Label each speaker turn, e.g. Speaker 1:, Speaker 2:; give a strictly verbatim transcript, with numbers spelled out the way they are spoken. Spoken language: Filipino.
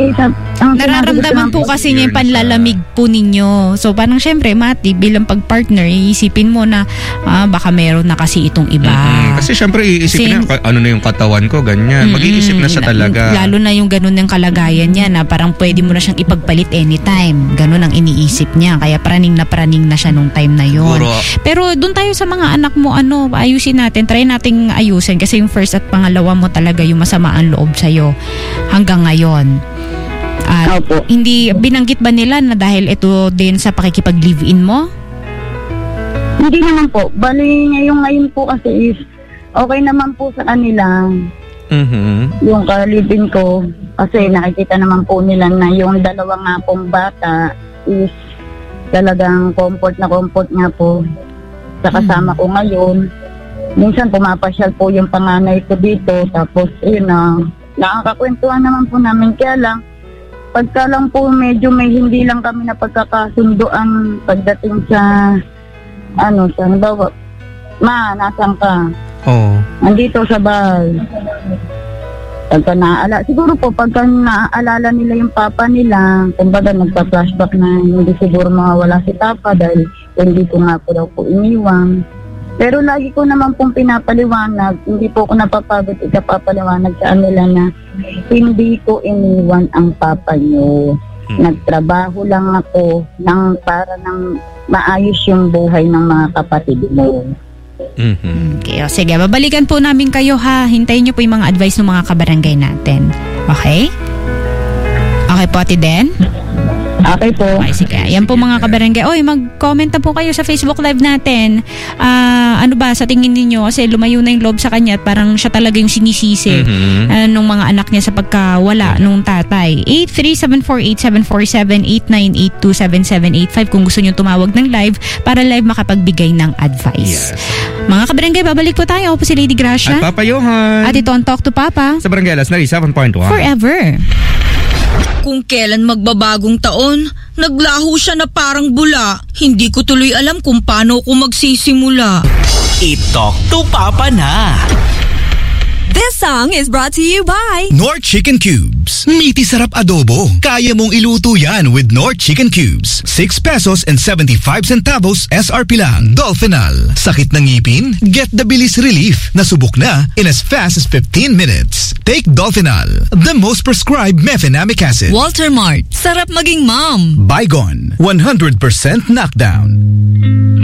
Speaker 1: sa, ang
Speaker 2: nararamdaman po kasi niya yung panlalamig po ninyo. So parang syempre, Mati, bilang pag-partner, iisipin mo na ah, baka meron na kasi itong iba.
Speaker 3: Mm-hmm. Kasi syempre, iisipin na, ano na yung katawan ko, ganyan. Mm-hmm. Mag-iisip na siya talaga.
Speaker 2: Lalo na yung ganun yung kalagayan niya na parang pwede mo na siyang ipagpalit anytime. Ganun ang iniisip niya. Kaya praning na praning na siya nung time na yun.
Speaker 3: Puro.
Speaker 2: Pero doon tayo sa mga anak mo, ano, ayusin natin. Try nating ayusin kasi yung first at pangalawa mo talaga yung masama ang loob sa'yo hanggang ngayon. At
Speaker 1: Opo.
Speaker 2: hindi, binanggit ba nila na dahil ito din sa pakikipag-live-in mo?
Speaker 1: Hindi naman po. Bali ngayong ngayon po kasi is okay naman po sa kanila
Speaker 3: Mm-hmm.
Speaker 1: yung ka-live-in ko. Kasi nakikita naman po nila na yung dalawa nga pong bata is talagang comfort na comfort nga po sa kasama ko ngayon. Minsan pumapasyal po yung panganay ko dito. Tapos yun na, nakakakwentuhan naman po namin. Kaya lang, pagka lang po medyo may hindi lang kami na pagkakasunduan pagdating sa ano, sa halimbawa, ma, nasan ka?
Speaker 3: Oo.
Speaker 1: Nandito sa bahay. Pagka naaalala, siguro po pagka naaalala nila yung papa nila, kumbaga nagpa-flashback na hindi siguro mawawala si papa dahil hindi ko nga po daw po iniwan. Pero lagi ko naman pong pinapaliwanag, hindi po ako napapagod ikapapaliwanag sa kanila na hindi ko iniwan ang papa nyo. Hmm. Nagtrabaho lang ako ng, para ng maayos yung buhay ng mga kapatid mo.
Speaker 3: Mm-hmm.
Speaker 2: Okay, o sige, babalikan po namin kayo ha. Hintayin niyo po yung mga advice ng mga kabarangay natin. Okay? Okay po, Ate Den?
Speaker 1: Okay po.
Speaker 2: Okay, sige. Yan po mga kabarangay. Oy, mag-comment na po kayo sa Facebook Live natin. Ah, uh, ano ba sa tingin niyo kasi lumayo na yung loob sa kanya at parang siya talaga yung sinisisi
Speaker 3: Mm-hmm.
Speaker 2: uh, nung mga anak niya sa pagkawala nung tatay. eight three seven four eight seven four seven, eight nine eight two seven seven eight five kung gusto niyo tumawag ng live para live makapagbigay ng advice.
Speaker 3: Yes.
Speaker 2: Mga kabarangay, babalik po tayo. Ako po si Lady Gracia.
Speaker 3: At Papa Johan.
Speaker 2: At ito ang Talk to Papa.
Speaker 3: Sa Barangay Alas ninety-seven point one.
Speaker 2: Forever.
Speaker 4: Kung kailan magbabagong taon, naglaho siya na parang bula. Hindi ko tuloy alam kung paano ko magsisimula.
Speaker 5: I-Talk to Papa na.
Speaker 6: This song is brought to you by
Speaker 7: Knorr Chicken Cubes. Meaty sarap adobo. Kaya mong iluto yan with Knorr Chicken Cubes. six pesos and seventy-five centavos S R P lang. Dolphinal. Sakit ng ngipin? Get the bilis relief. Nasubok na in as fast as fifteen minutes. Take Dolphinal, the most prescribed mefenamic acid.
Speaker 4: Walter Mart, sarap maging mom.
Speaker 7: Bygone, one hundred percent knockdown.